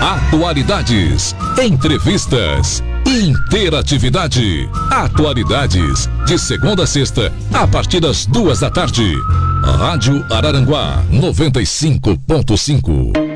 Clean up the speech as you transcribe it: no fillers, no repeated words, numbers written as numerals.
Atualidades, entrevistas, interatividade. Atualidades, de segunda a sexta, a partir das 2 da tarde. Rádio Araranguá 95.5.